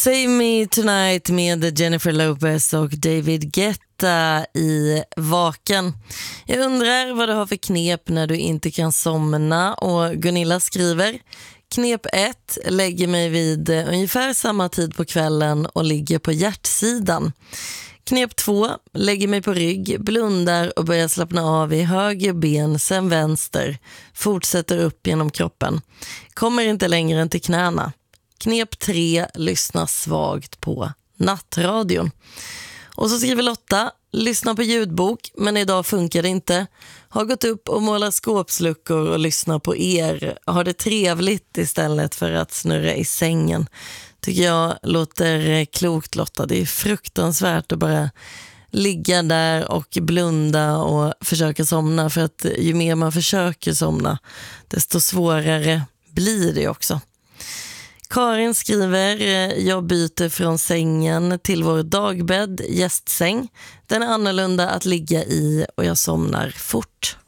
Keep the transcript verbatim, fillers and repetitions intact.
Save Me Tonight med Jennifer Lopez och David Guetta i Vaken. Jag undrar vad du har för knep när du inte kan somna, och Gunilla skriver: knep ett, lägger mig vid ungefär samma tid på kvällen och ligger på hjärtsidan. Knep två, lägger mig på rygg, blundar och börjar slappna av i höger ben, sen vänster, fortsätter upp genom kroppen. Kommer inte längre än till knäna. Knep tre, lyssna svagt på nattradion. Och så skriver Lotta: lyssna på ljudbok, men idag funkar det inte. Har gått upp och målat skåpsluckor och lyssnar på er. Har det trevligt istället för att snurra i sängen. Tycker jag låter klokt, Lotta. Det är fruktansvärt att bara ligga där och blunda och försöka somna. För att ju mer man försöker somna, desto svårare blir det också. Karin skriver: jag byter från sängen till vår dagbädd, gästsäng. Den är annorlunda att ligga i och jag somnar fort.